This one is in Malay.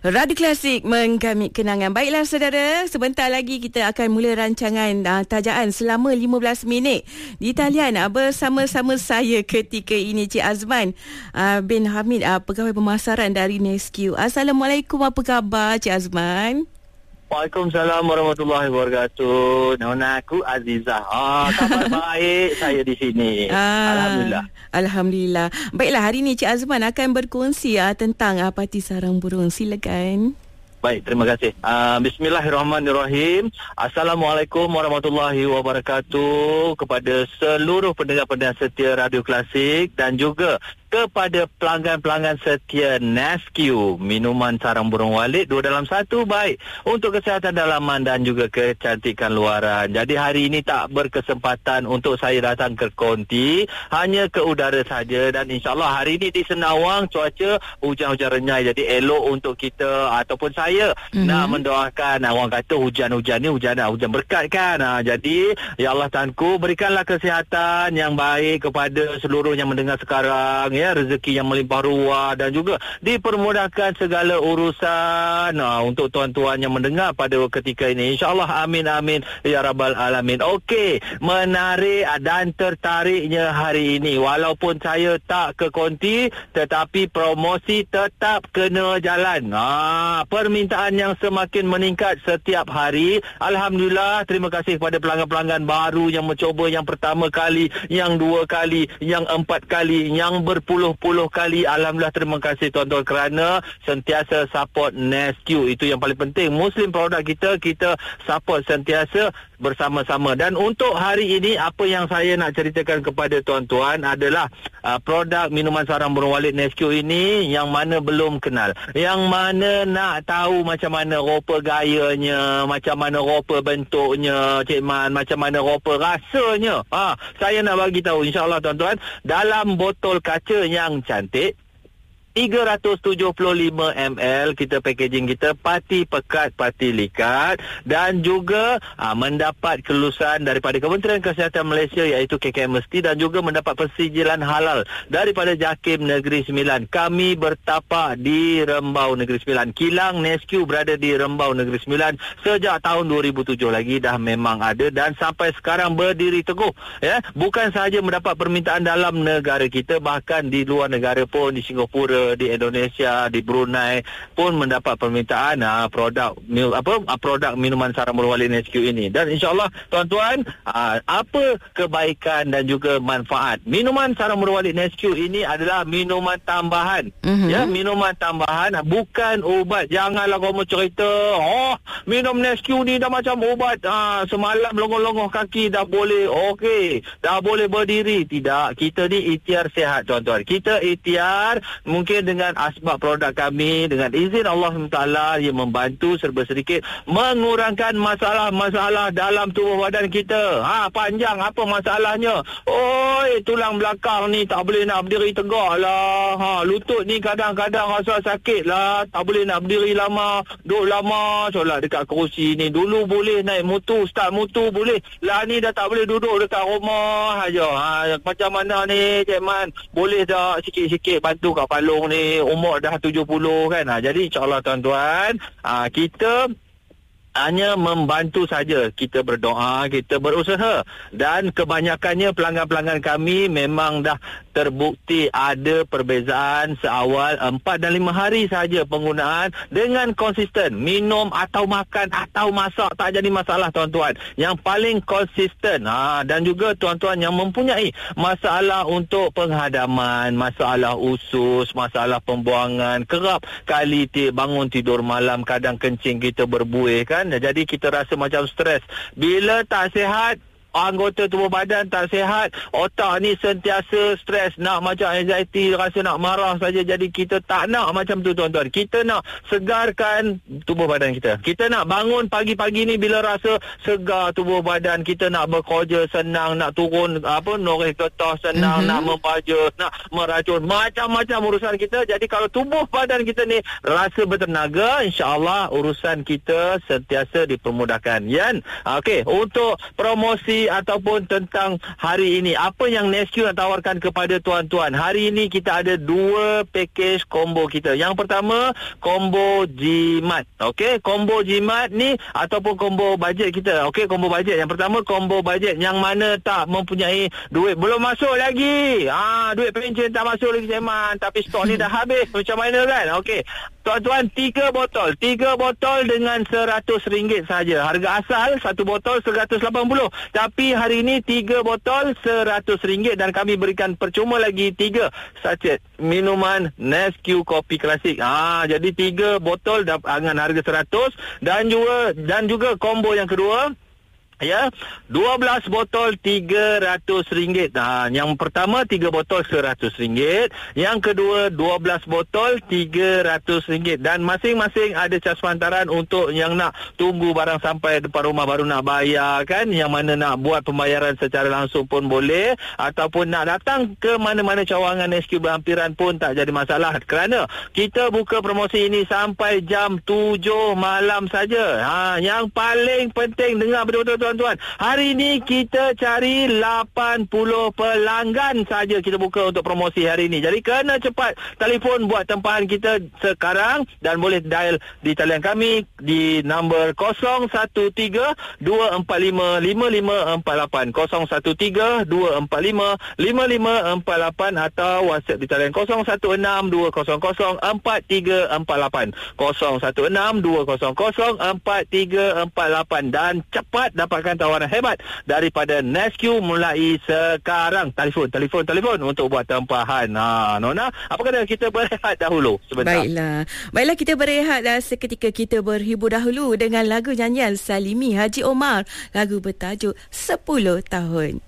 Radio Klasik menggamit kenangan. Baiklah saudara, sebentar lagi kita akan mula rancangan tajaan selama 15 minit di talian bersama-sama saya ketika ini Cik Azman bin Hamid, pegawai pemasaran dari Nesque. Assalamualaikum, apa khabar Cik Azman? Waalaikumsalam warahmatullahi wabarakatuh. Nona aku Azizah. Kabar baik saya di sini. Alhamdulillah. Alhamdulillah. Baiklah, hari ini Cik Azman akan berkongsi tentang Parti Sarang Burung. Silakan. Baik, terima kasih. Bismillahirrahmanirrahim. Assalamualaikum warahmatullahi wabarakatuh kepada seluruh pendengar-pendengar setia Radio Klasik dan juga kepada pelanggan-pelanggan setia Nesque, minuman sarang burung walit 2 dalam 1, baik untuk kesihatan dalaman dan juga kecantikan luaran. Jadi hari ini tak berkesempatan untuk saya datang ke konti, hanya ke udara saja, dan insyaAllah hari ini di Senawang cuaca hujan-hujan renyai, jadi elok untuk kita ataupun saya nak mendoakan. Orang kata hujan-hujan ni hujan berkat kan. Jadi ya Allah Tuhanku, berikanlah kesihatan yang baik kepada seluruh yang mendengar sekarang, ya, rezeki yang melimpah ruah dan juga dipermudahkan segala urusan untuk tuan-tuan yang mendengar pada ketika ini, insyaAllah. Amin amin ya rabbal alamin. Okey, menarik dan tertariknya hari ini, walaupun saya tak ke konti tetapi promosi tetap kena jalan. Permintaan yang semakin meningkat setiap hari. Alhamdulillah, terima kasih kepada pelanggan-pelanggan baru yang mencoba yang pertama kali, yang 2 kali, yang 4 kali, yang berpuluh-puluh kali. Alhamdulillah, terima kasih tuan-tuan kerana sentiasa support Nesque. Itu yang paling penting. Muslim produk kita support sentiasa bersama-sama. Dan untuk hari ini, apa yang saya nak ceritakan kepada tuan-tuan adalah produk minuman sarang burung walit Nesque ini yang mana belum kenal, yang mana nak tahu macam mana rupa gayanya, macam mana rupa bentuknya Cik Man, macam mana rupa rasanya. Saya nak bagi tahu, insyaAllah tuan-tuan, dalam botol kaca yang cantik 375 ml kita packaging kita parti pekat, parti likat, dan juga mendapat kelulusan daripada Kementerian Kesihatan Malaysia iaitu KKM Mesti, dan juga mendapat persijilan halal daripada JAKIM Negeri Sembilan. Kami bertapak di Rembau Negeri Sembilan. Kilang Nesque berada di Rembau Negeri Sembilan sejak tahun 2007 lagi dah memang ada, dan sampai sekarang berdiri teguh, ya. Bukan sahaja mendapat permintaan dalam negara kita, bahkan di luar negara pun, di Singapura, di Indonesia, di Brunei pun mendapat permintaan produk minuman sarang burung walit Nesque ini. Dan insyaAllah tuan-tuan, apa kebaikan dan juga manfaat minuman sarang burung walit Nesque ini adalah minuman tambahan. Ya, minuman tambahan, bukan ubat. Janganlah kamu cerita minum Nesque ni dah macam ubat, semalam longoh-longoh kaki dah boleh okey, dah boleh berdiri. Tidak, kita ni ikhtiar sihat tuan-tuan. Kita ikhtiar mungkin dengan asbab produk kami, dengan izin Allah SWT, yang membantu serba sedikit mengurangkan masalah-masalah dalam tubuh badan kita. Panjang, apa masalahnya? Tulang belakang ni tak boleh nak berdiri tegak lah. Lutut ni kadang-kadang rasa sakit lah, tak boleh nak berdiri lama, duduk lama, solat dekat kerusi ni. Dulu boleh naik motor, start motor boleh lah, ni dah tak boleh duduk dekat rumah aja. Macam mana ni Cik Man? Boleh tak sikit-sikit bantu kat Palung ni, umur dah 70 kan. Jadi insyaAllah tuan-tuan, kita hanya membantu saja, kita berdoa, kita berusaha, dan kebanyakannya pelanggan-pelanggan kami memang dah terbukti ada perbezaan seawal 4 dan 5 hari saja penggunaan dengan konsisten. Minum atau makan atau masak tak jadi masalah tuan-tuan. Yang paling konsisten, dan juga tuan-tuan yang mempunyai masalah untuk penghadaman, masalah usus, masalah pembuangan, kerap kali bangun tidur malam, kadang kencing kita berbuih kan. Jadi kita rasa macam stres. Bila tak sihat, anggota tubuh badan tak sihat, otak ni sentiasa stres, nak macam anxiety, rasa nak marah saja. Jadi kita tak nak macam tu tuan-tuan. Kita nak segarkan tubuh badan kita. Kita nak bangun pagi-pagi ni bila rasa segar tubuh badan kita, nak bekerja senang, nak turun noreh kertas senang, nak membaca, nak meracun, macam-macam urusan kita. Jadi kalau tubuh badan kita ni rasa bertenaga, insya-Allah urusan kita sentiasa dipermudahkan. Yan. Okey, untuk promosi promosi ataupun tentang hari ini. Apa yang Nesque nak tawarkan kepada tuan-tuan? Hari ini kita ada 2 pakej combo kita. Yang pertama, combo jimat. Okey, combo jimat ni ataupun combo bajet kita. Okey, combo bajet. Yang pertama, combo bajet yang mana tak mempunyai duit. Belum masuk lagi. Duit pencen tak masuk lagi, Seman. Tapi stok ni dah habis. Macam mana kan? Okey. Tuan-tuan, 3 botol. 3 botol dengan RM100 saja. Harga asal 1 botol RM180. Tapi hari ini 3 botol RM100 dan kami berikan percuma lagi 3 sachet minuman Nesque Kopi Klasik. Jadi 3 botol dengan harga RM100 dan juga combo yang kedua. 12 botol RM300. Yang pertama 3 botol RM100. Yang kedua 12 botol RM300. Dan masing-masing ada cas pantaran untuk yang nak tunggu barang sampai depan rumah baru nak bayar kan. Yang mana nak buat pembayaran secara langsung pun boleh, ataupun nak datang ke mana-mana cawangan Nesque berhampiran pun tak jadi masalah, kerana kita buka promosi ini sampai jam 7 malam saja. Yang paling penting, dengar betul-betul tuan-tuan. Hari ini kita cari 80 pelanggan saja kita buka untuk promosi hari ini. Jadi kena cepat telefon buat tempahan kita sekarang dan boleh dial di talian kami di nombor 013-245-5548, 013-245-5548, atau WhatsApp di talian 016-200-4348, 016-200-4348, dan cepat dapatkan tawaran hebat daripada Nesque mulai sekarang. Telefon untuk buat tempahan. Nona, apa kata kita berehat dahulu sebentar? Baiklah, kita berehatlah seketika. Kita berhibur dahulu dengan lagu nyanyian Salimi Haji Omar, lagu bertajuk 10 tahun.